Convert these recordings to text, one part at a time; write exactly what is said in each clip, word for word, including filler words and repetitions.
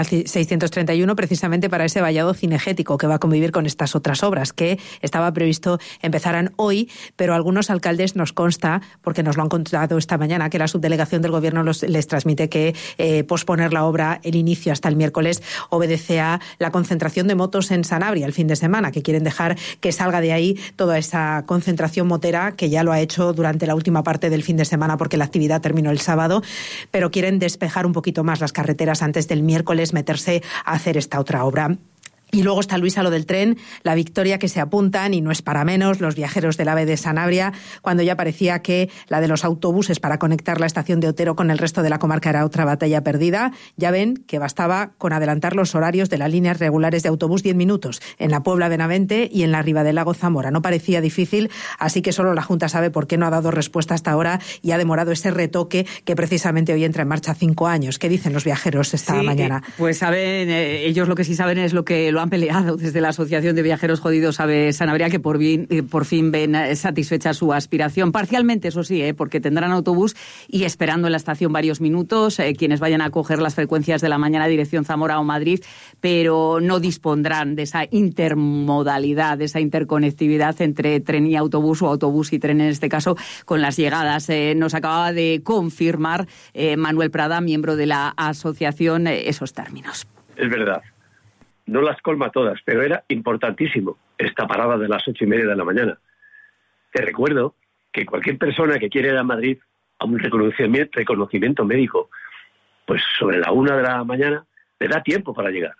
seiscientos treinta y uno precisamente para ese vallado cinegético que va a convivir con estas otras obras que estaba previsto empezaran hoy, pero algunos alcaldes nos consta, porque nos lo han contado esta mañana, que la subdelegación del gobierno los, les transmite que eh, posponer la obra, el inicio hasta el miércoles, obedece a la concentración de motos en Sanabria el fin de semana, que quieren dejar que salga de ahí toda esa concentración motera, que ya lo ha hecho durante la última parte del fin de semana porque la actividad terminó el sábado, pero quieren despejar un poquito más las carreteras antes del miércoles, meterse a hacer esta otra obra. Y luego está, Luisa, lo del tren, la victoria que se apuntan, y no es para menos, los viajeros del AVE de Sanabria, cuando ya parecía que la de los autobuses para conectar la estación de Otero con el resto de la comarca era otra batalla perdida. Ya ven que bastaba con adelantar los horarios de las líneas regulares de autobús diez minutos, en la Puebla Benavente y en la Ribadelago Zamora. No parecía difícil, así que solo la Junta sabe por qué no ha dado respuesta hasta ahora y ha demorado ese retoque que precisamente hoy entra en marcha cinco años. ¿Qué dicen los viajeros esta sí, mañana? Pues saben, eh, ellos lo que sí saben es lo que lo han peleado desde la Asociación de Viajeros Jodidos AVE Sanabria, que por, bien, eh, por fin ven eh, satisfecha su aspiración. Parcialmente, eso sí, eh, porque tendrán autobús y esperando en la estación varios minutos, eh, quienes vayan a coger las frecuencias de la mañana dirección Zamora o Madrid, pero no dispondrán de esa intermodalidad, de esa interconectividad entre tren y autobús, o autobús y tren en este caso, con las llegadas. Eh, nos acababa de confirmar eh, Manuel Prada, miembro de la asociación, eh, esos términos. Es verdad. No las colma todas, pero era importantísimo esta parada de las ocho y media de la mañana. Te recuerdo que cualquier persona que quiere ir a Madrid a un reconocimiento, reconocimiento médico, pues sobre la una de la mañana le da tiempo para llegar.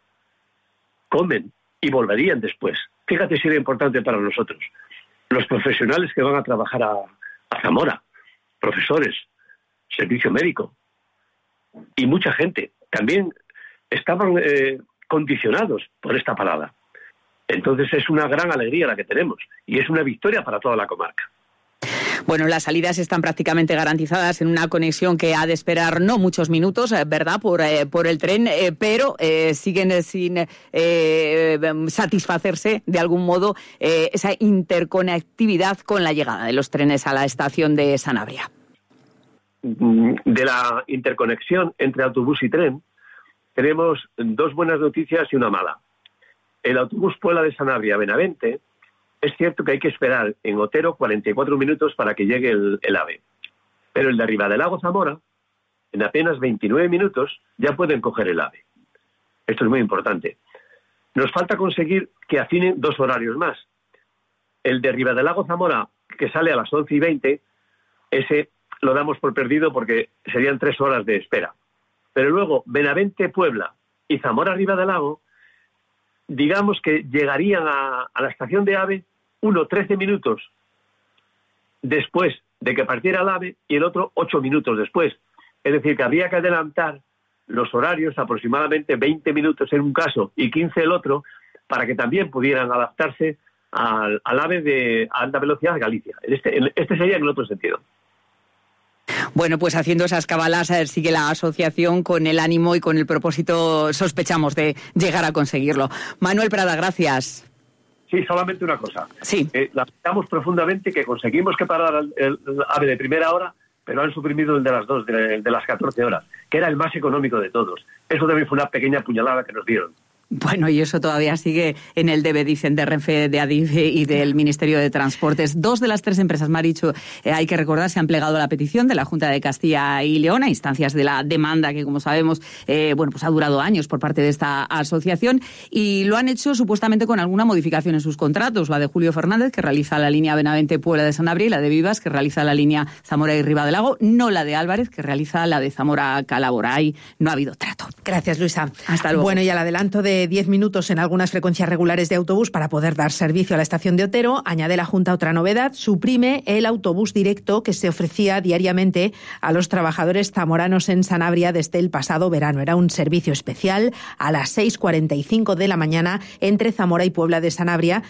Comen y volverían después. Fíjate si era importante para nosotros. Los profesionales que van a trabajar a, a Zamora, profesores, servicio médico y mucha gente, también estaban Eh, condicionados por esta parada. Entonces es una gran alegría la que tenemos y es una victoria para toda la comarca. Bueno, las salidas están prácticamente garantizadas en una conexión que ha de esperar no muchos minutos, ¿verdad?, por, eh, por el tren, eh, pero eh, siguen sin eh, satisfacerse de algún modo eh, esa interconectividad con la llegada de los trenes a la estación de Sanabria. De la interconexión entre autobús y tren, tenemos dos buenas noticias y una mala. El autobús Puebla de Sanabria a Benavente, es cierto que hay que esperar en Otero cuarenta y cuatro minutos para que llegue el, el AVE. Pero el de Ribadelago Zamora, en apenas veintinueve minutos, ya pueden coger el AVE. Esto es muy importante. Nos falta conseguir que afinen dos horarios más. El de Ribadelago Zamora, que sale a las once y veinte, ese lo damos por perdido porque serían tres horas de espera. Pero luego, Benavente, Puebla y Zamora Ribadelago, digamos que llegarían a, a la estación de AVE uno trece minutos después de que partiera el AVE y el otro ocho minutos después. Es decir, que habría que adelantar los horarios aproximadamente veinte minutos en un caso y quince el otro, para que también pudieran adaptarse al, al AVE de alta velocidad de Galicia. Este, este sería en el otro sentido. Bueno, pues haciendo esas cabalas eh, sigue la asociación con el ánimo y con el propósito, sospechamos, de llegar a conseguirlo. Manuel Prada, gracias. Sí, solamente una cosa. Sí. Eh, lamentamos profundamente que conseguimos que parara el, el, el AVE de primera hora, pero han suprimido el de las dos, de, de las catorce horas, que era el más económico de todos. Eso también fue una pequeña puñalada que nos dieron. Bueno, y eso todavía sigue en el debe, dicen, de Renfe, de Adif y del Ministerio de Transportes. Dos de las tres empresas, me ha dicho, eh, hay que recordar, se han plegado a la petición de la Junta de Castilla y León a instancias de la demanda que, como sabemos, eh, bueno, pues ha durado años por parte de esta asociación, y lo han hecho supuestamente con alguna modificación en sus contratos. La de Julio Fernández, que realiza la línea Benavente-Puebla de Sanabria, y la de Vivas, que realiza la línea Zamora y Ribadelago, no la de Álvarez, que realiza la de Zamora-Calabora. Ahí no ha habido trato. Gracias, Luisa. Hasta luego. Bueno, y al adelanto de diez minutos en algunas frecuencias regulares de autobús para poder dar servicio a la estación de Otero, añade la Junta otra novedad: suprime el autobús directo que se ofrecía diariamente a los trabajadores zamoranos en Sanabria desde el pasado verano. Era un servicio especial a las seis cuarenta y cinco de la mañana entre Zamora y Puebla de Sanabria,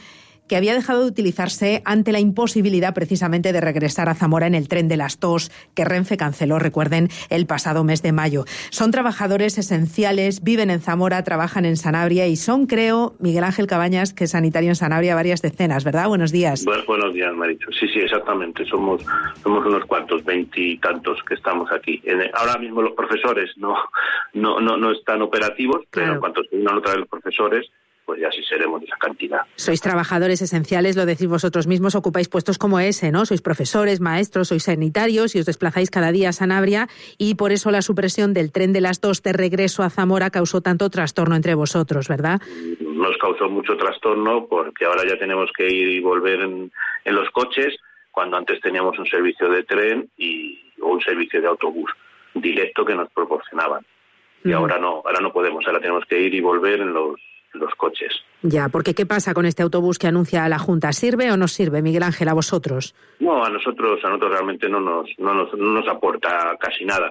que había dejado de utilizarse ante la imposibilidad precisamente de regresar a Zamora en el tren de las dos que Renfe canceló, recuerden, el pasado mes de mayo. Son trabajadores esenciales, viven en Zamora, trabajan en Sanabria y son, creo, Miguel Ángel Cabañas, que es sanitario en Sanabria, varias decenas, ¿verdad? Buenos días. Bueno, buenos días, Marichu. Sí, sí, exactamente. Somos somos unos cuantos, veintitantos que estamos aquí. En, ahora mismo los profesores no no no, no están operativos, claro. Pero en cuanto se unan otra vez los profesores, pues ya sí seremos de esa cantidad. Sois trabajadores esenciales, lo decís vosotros mismos, ocupáis puestos como ese, ¿no? Sois profesores, maestros, sois sanitarios y os desplazáis cada día a Sanabria y por eso la supresión del tren de las dos de regreso a Zamora causó tanto trastorno entre vosotros, ¿verdad? Nos causó mucho trastorno porque ahora ya tenemos que ir y volver en, en los coches, cuando antes teníamos un servicio de tren y o un servicio de autobús directo que nos proporcionaban. Y mm. ahora no, ahora no podemos, ahora tenemos que ir y volver en los los coches. Ya, porque ¿qué pasa con este autobús que anuncia la Junta? ¿Sirve o no sirve, Miguel Ángel, a vosotros? No, a nosotros, a nosotros realmente no nos, no nos, no nos aporta casi nada,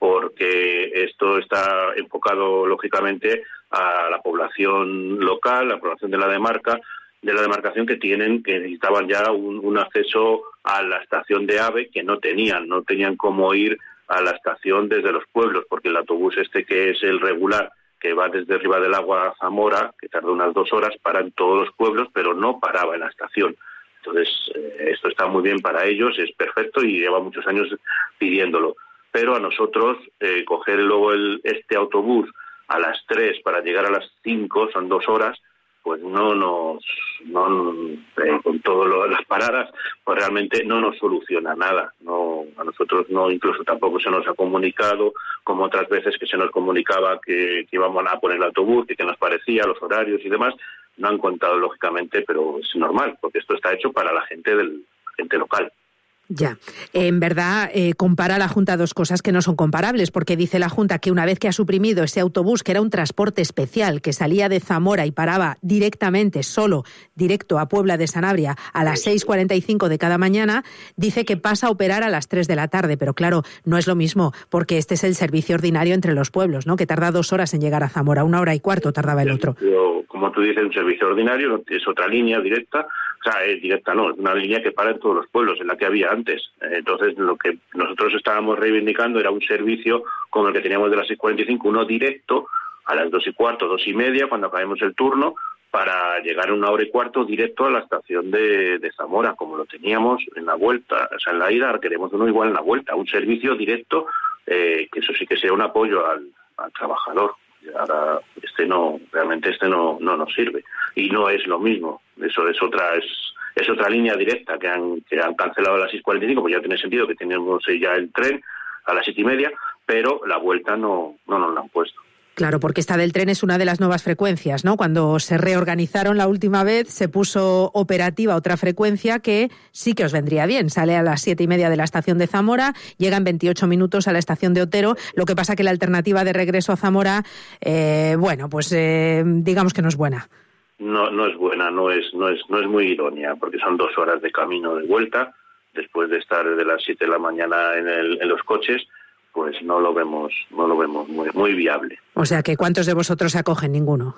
porque esto está enfocado lógicamente a la población local, la población de la demarca, de la demarcación que tienen, que necesitaban ya un, un acceso a la estación de AVE que no tenían, no tenían cómo ir a la estación desde los pueblos, porque el autobús este que es el regular, que va desde Riva del Agua a Zamora, que tarda unas dos horas, para en todos los pueblos, pero no paraba en la estación. Entonces, eh, esto está muy bien para ellos, es perfecto y lleva muchos años pidiéndolo. Pero a nosotros, eh, coger luego el, este autobús a las tres para llegar a las cinco, son dos horas, pues no nos, no, eh, con todas las paradas, pues realmente no nos soluciona nada. No, a nosotros no, incluso tampoco se nos ha comunicado, como otras veces que se nos comunicaba que, que íbamos a poner el autobús, que, que nos parecía, los horarios y demás, no han contado lógicamente, pero es normal, porque esto está hecho para la gente del gente local. Ya, en verdad eh, compara la Junta dos cosas que no son comparables, porque dice la Junta que una vez que ha suprimido ese autobús, que era un transporte especial, que salía de Zamora y paraba directamente, solo, directo a Puebla de Sanabria a las seis cuarenta y cinco de cada mañana, dice que pasa a operar a las tres de la tarde, pero claro, no es lo mismo, porque este es el servicio ordinario entre los pueblos, ¿no? Que tarda dos horas en llegar a Zamora, una hora y cuarto tardaba el otro. Pero, como tú dices, un servicio ordinario, es otra línea directa, o sea, es directa no, es una línea que para en todos los pueblos, en la que había antes. Entonces, lo que nosotros estábamos reivindicando era un servicio como el que teníamos de las seis cuarenta y cinco, uno directo a las dos y cuarto, dos y media, cuando acabemos el turno, para llegar en una hora y cuarto directo a la estación de, de Zamora, como lo teníamos en la vuelta, o sea, en la ida, ahora queremos uno igual en la vuelta, un servicio directo, eh, que eso sí que sea un apoyo al, al trabajador. Ahora este no, realmente este no, no nos sirve y no es lo mismo. Eso es otra es es otra línea directa que han que han cancelado a las seis cuarenta y cinco, pues ya tiene sentido que tenemos ya el tren a las siete y media, pero la vuelta no no nos la han puesto. Claro, porque esta del tren es una de las nuevas frecuencias, ¿no? Cuando se reorganizaron la última vez, se puso operativa otra frecuencia que sí que os vendría bien. Sale a las siete y media de la estación de Zamora, llega en veintiocho minutos a la estación de Otero. Lo que pasa que la alternativa de regreso a Zamora, eh, bueno, pues eh, digamos que no es buena. No, no es buena, no es, no es, no es muy idónea, porque son dos horas de camino de vuelta, después de estar desde las siete de la mañana en, el, en los coches. Pues no lo vemos, no lo vemos muy, muy viable. O sea, que ¿cuántos de vosotros se acogen? Ninguno.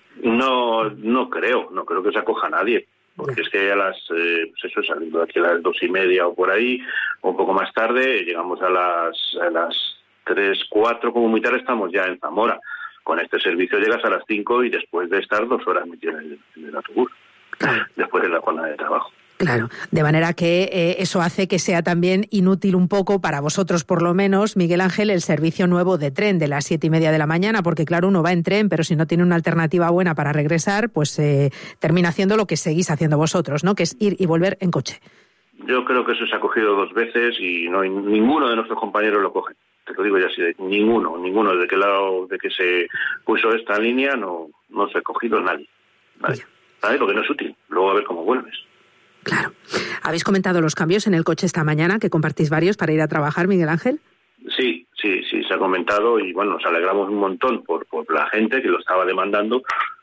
No, no creo, no creo que se acoja nadie, porque ya. Es que a las, eh, pues eso, saliendo de aquí a las dos y media o por ahí, o un poco más tarde, llegamos a las, a las tres, cuatro, como muy tarde estamos ya en Zamora. Con este servicio llegas a las cinco y después de estar dos horas metido en el, en el autobús, claro. Después de la jornada de trabajo. Claro, de manera que eh, eso hace que sea también inútil un poco para vosotros, por lo menos, Miguel Ángel, el servicio nuevo de tren de las siete y media de la mañana, porque claro, uno va en tren, pero si no tiene una alternativa buena para regresar, pues eh, termina haciendo lo que seguís haciendo vosotros, ¿no? Que es ir y volver en coche. Yo creo que eso se ha cogido dos veces y no ninguno de nuestros compañeros lo coge. Te lo digo ya así, ninguno, ninguno. Desde que lado de que se puso esta línea no, no se ha cogido nadie. Nadie. ¿Sabes? Lo que no es útil. Luego a ver cómo vuelves. Claro. ¿Habéis comentado los cambios en el coche esta mañana, que compartís varios para ir a trabajar, Miguel Ángel? Sí, sí, sí, se ha comentado y bueno, nos alegramos un montón por, por la gente que lo estaba demandando,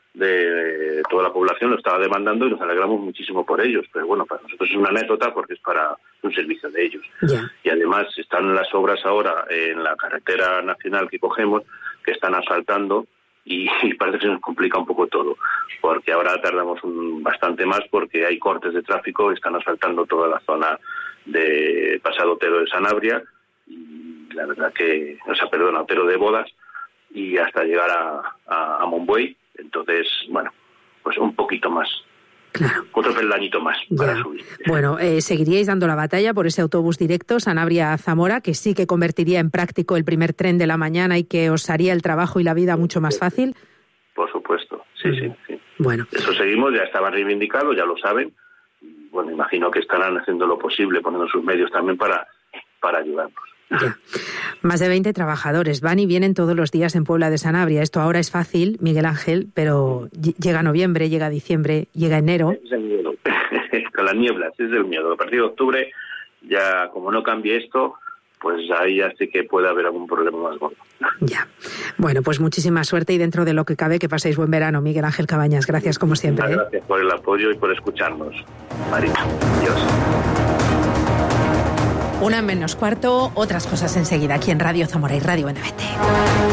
de toda la población lo estaba demandando y nos alegramos muchísimo por ellos. Pero bueno, para nosotros es una anécdota porque es para un servicio de ellos. Yeah. Y además están las obras ahora en la carretera nacional que cogemos, que están asfaltando y, y parece que se nos complica un poco todo, porque ahora tardamos un, bastante más porque hay cortes de tráfico, están asfaltando toda la zona de Pasado Otero de Sanabria, y la verdad que, o sea, perdón, Otero de Bodas, y hasta llegar a, a, a Monbuey. Entonces, bueno, pues un poquito más. Claro. Otro peldañito más para ya. subir. Bueno, eh, seguiríais dando la batalla por ese autobús directo Sanabria-Zamora, que sí que convertiría en práctico el primer tren de la mañana y que os haría el trabajo y la vida mucho más fácil. Por supuesto, sí, mm. sí, sí. Bueno. Eso seguimos, ya estaba reivindicado, ya lo saben. Bueno, imagino que estarán haciendo lo posible, poniendo sus medios también para, para ayudarnos. Ya. Más de veinte trabajadores van y vienen todos los días en Puebla de Sanabria. Esto ahora es fácil, Miguel Ángel, pero llega noviembre, llega diciembre, llega enero. Es el miedo. Con las nieblas, es el miedo. A partir de octubre, ya como no cambie esto, pues ahí ya sí que puede haber algún problema más gordo. Ya. Bueno, pues muchísima suerte y dentro de lo que cabe, que paséis buen verano, Miguel Ángel Cabañas. Gracias como siempre. Muchas gracias ¿eh? por el apoyo y por escucharnos. Marita, Dios. Una menos cuarto, otras cosas enseguida aquí en Radio Zamora y Radio N V T.